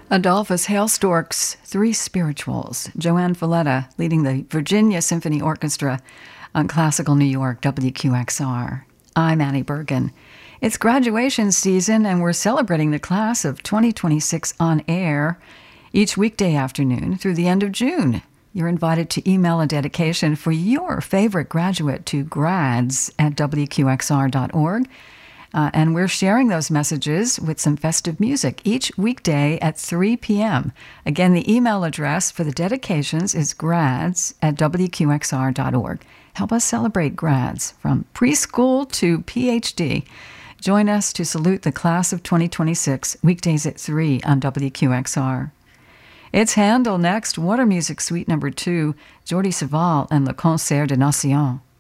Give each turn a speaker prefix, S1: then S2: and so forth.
S1: Adolphus Hailstork's Three Spirituals. Joanne Valletta leading the Virginia Symphony Orchestra on Classical New York, WQXR. I'm Annie Bergen. It's graduation season, and we're celebrating the class of 2026 on air each weekday afternoon through the end of June. You're invited to email a dedication for your favorite graduate to grads@wqxr.org. And we're sharing those messages with some festive music each weekday at 3 p.m. Again, the email address for the dedications is grads@wqxr.org. Help us celebrate grads from preschool to PhD. Join us to salute the class of 2026, weekdays at 3 on WQXR. It's Handel next, Water Music Suite No. 2, Jordi Savall and Le Concert des Nations.